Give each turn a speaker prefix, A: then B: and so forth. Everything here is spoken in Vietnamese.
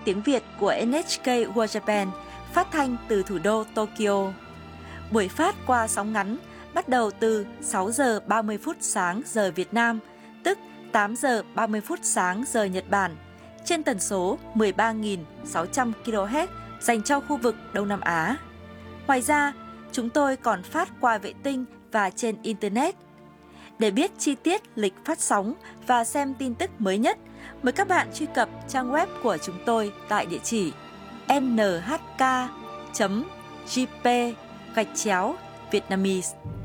A: tiếng Việt của NHK World Japan phát thanh từ thủ đô Tokyo. Buổi phát qua sóng ngắn bắt đầu từ 6 giờ 30 phút sáng giờ Việt Nam, tức 8 giờ 30 phút sáng giờ Nhật Bản, trên tần số 13.600 kHz dành cho khu vực Đông Nam Á. Ngoài ra, chúng tôi còn phát qua vệ tinh và trên Internet. Để biết chi tiết lịch phát sóng và xem tin tức mới nhất, mời các bạn truy cập trang web của chúng tôi tại địa chỉ nhk.jp/Vietnamese.